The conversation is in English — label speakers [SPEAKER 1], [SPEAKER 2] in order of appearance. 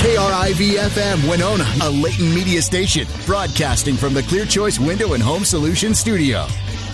[SPEAKER 1] KRIV-FM Winona, a Leighton Media station, broadcasting from the Clear Choice Window and Home Solutions studio.